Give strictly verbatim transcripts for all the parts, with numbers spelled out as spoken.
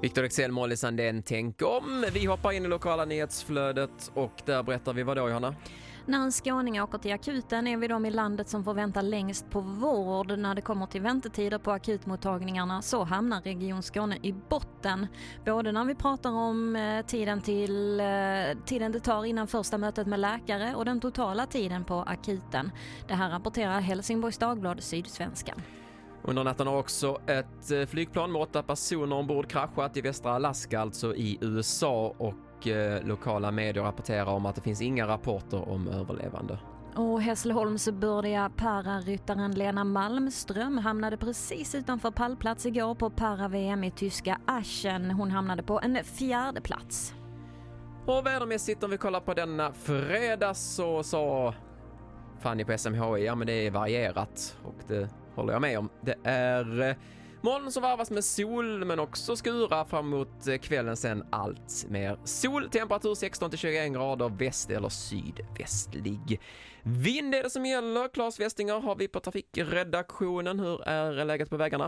Victor Excel, Molly Sandén, tänk om. Vi hoppar in i lokala nyhetsflödet och där berättar vi vad då, Johanna? När en skåning åker till akuten är vi de i landet som får vänta längst på vård. När det kommer till väntetider på akutmottagningarna så hamnar Region Skåne i botten. Både när vi pratar om eh, tiden, till, eh, tiden det tar innan första mötet med läkare och den totala tiden på akuten. Det här rapporterar Helsingborgs Dagblad Sydsvenskan. Under natten har också ett flygplan med åtta personer ombord kraschat i västra Alaska, alltså i U S A, och eh, lokala medier rapporterar om att det finns inga rapporter om överlevande. Och Hässleholms bördiga pararyttaren Lena Malmström hamnade precis utanför pallplats igår på para-V M i tyska Aschen. Hon hamnade på en fjärde plats. Och vädermässigt, om vi kollar på denna fredag, så sa Fanny på S M H I, ja men det är varierat, och det håller jag med om. Det är moln som varvas med sol, men också skurar fram mot kvällen, sen allt mer sol. Temperatur sexton till tjugoett grader, väst eller sydvästlig. Vind är det som gäller. Claes Westinger har vi på trafikredaktionen. Hur är läget på vägarna?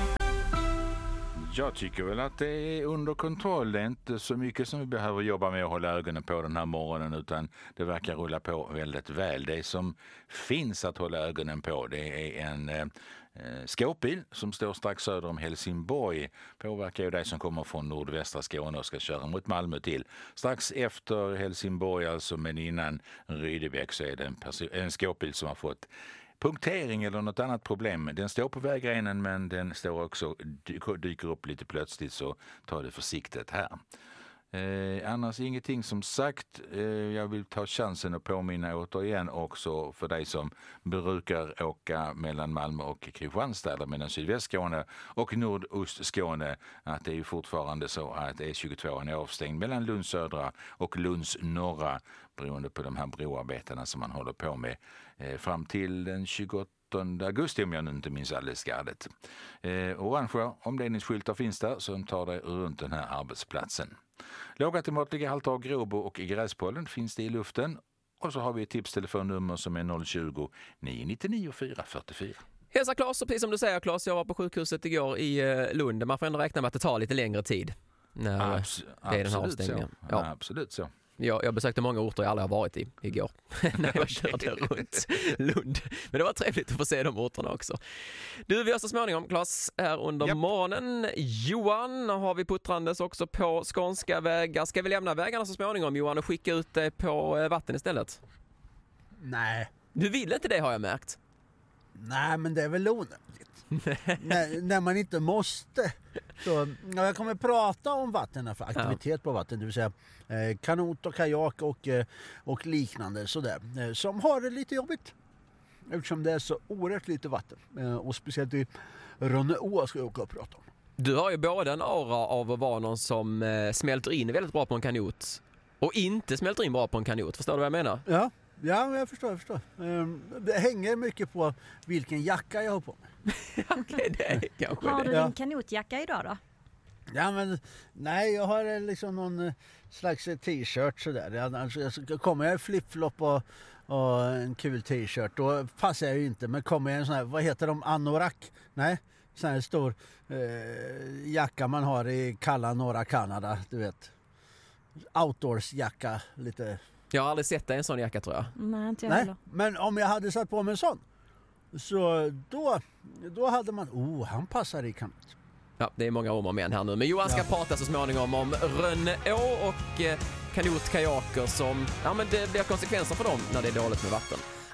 Jag tycker väl att det är under kontroll. Det är inte så mycket som vi behöver jobba med att hålla ögonen på den här morgonen, utan det verkar rulla på väldigt väl. Det som finns att hålla ögonen på, det är en eh, skåpbil som står strax söder om Helsingborg. Påverkar ju dig som kommer från nordvästra Skåne och ska köra mot Malmö till. Strax efter Helsingborg, alltså, men innan Rydebäck, så är det en, perso- en skåpbil som har fått punktering eller något annat problem. Den står på vägrenen, men den står också, dyker upp lite plötsligt, så ta det försiktigt här. Eh, annars ingenting som sagt. Eh, jag vill ta chansen att påminna återigen också för dig som brukar åka mellan Malmö och Kristianstad, eller mellan Sydvästskåne och Nordostskåne, att det är ju fortfarande så att E tjugotvå är avstängd mellan Lunds södra och Lunds norra, beroende på de här broarbetena som man håller på med eh, fram till den tjugoåttonde augusti, om jag nu inte minns alldeles galet. Eh, orangea omledningsskyltar finns där som tar dig runt den här arbetsplatsen. Låga till måttliga halter av grobo och gräspollen finns det i luften. Och så har vi ett tipstelefonnummer som är noll tjugo, nio nittionio, fyra fyrtiofyra. Hälsa Claes, och precis som du säger Claes, jag var på sjukhuset igår i Lund. Man får ändå räkna med att det tar lite längre tid när Abs- det är den här avstängningen. Så. Ja. Absolut så. Jag, jag besökte många orter jag aldrig har varit i igår när jag körde runt Lund. Men det var trevligt att få se de orterna också. Du, vi har så småningom, Claes, här under yep. morgonen. Johan har vi puttrandes också på skånska vägar. Ska vi lämna vägarna så småningom, Johan, och skicka ut det på vatten istället? Nej. Du vill inte det, har jag märkt. Nej, men det är väl onödigt. när, när man inte måste. Så, ja, jag kommer prata om vatten, för aktivitet ja. på vatten, det vill säga eh, kanot och kajak och, eh, och liknande sådär, eh, som har det lite jobbigt eftersom det är så oerhört lite vatten, eh, och speciellt i Rönneå ska jag åka och prata om. Du har ju både en aura av att vara någon som eh, smälter in väldigt bra på en kanot och inte smälter in bra på en kanot, förstår du vad jag menar? Ja. Ja, jag förstår, jag förstår. Det hänger mycket på vilken jacka jag har på mig. Okej, det är kanske Har du det. din kanotjacka idag då? Ja, men nej, jag har liksom någon slags t-shirt sådär. Alltså, kommer jag i flip-flop och, och en kul t-shirt, då passar jag ju inte. Men kommer jag i en sån här, vad heter de, anorak? Nej, sån här stor eh, jacka man har i kalla norra Kanada, du vet. Outdoors-jacka, lite... Jag har aldrig sett dig en sån jacka, tror jag. Nej, inte jag Nej, heller. men om jag hade satt på mig en sån, så då, då hade man, oh, han passar i kanot. Ja, det är många om och men här nu. Men Johan ska ja. prata så småningom om Rönneå och eh, kanotkajaker som, ja men det blir konsekvenser för dem när det är dåligt med vatten.